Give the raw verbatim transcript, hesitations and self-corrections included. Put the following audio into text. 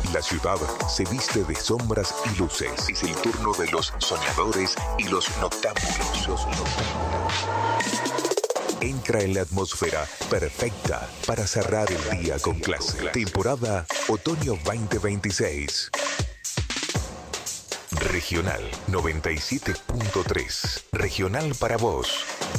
La ciudad se viste de sombras y luces. Es el turno de los soñadores y los noctámbulos. Los noctámbulos. Entra en la atmósfera perfecta para cerrar el día con clase. Temporada Otoño veinte veintiséis. Regional noventa y siete punto tres. Regional para vos.